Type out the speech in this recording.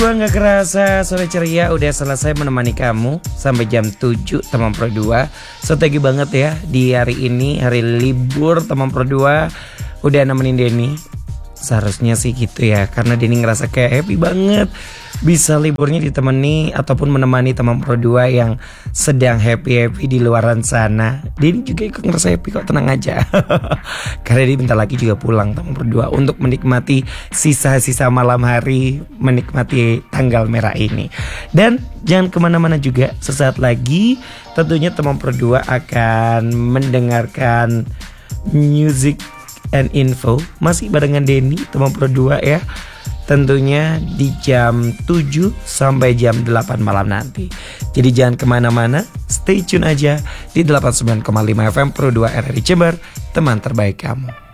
Gua nggak kerasa sore ceria udah selesai menemani kamu sampai jam 7 teman Pro 2. So thank you banget ya di hari ini, hari libur teman Pro 2 udah nemenin Denny. Seharusnya sih gitu ya, karena Denny ngerasa kayak happy banget bisa liburnya ditemani ataupun menemani teman Pro 2 yang sedang happy-happy di luaran sana. Denny juga ikut ngerasa happy kok, tenang aja. Karena dia bentar lagi juga pulang teman Pro 2 untuk menikmati sisa-sisa malam hari, menikmati tanggal merah ini. Dan jangan kemana-mana juga, sesaat lagi tentunya teman Pro 2 akan mendengarkan music and info masih barengan Denny teman Pro 2 ya. Tentunya di jam 7 sampai jam 8 malam nanti. Jadi jangan kemana-mana, stay tune aja di 89,5 FM Pro 2 RRI Jember, teman terbaik kamu.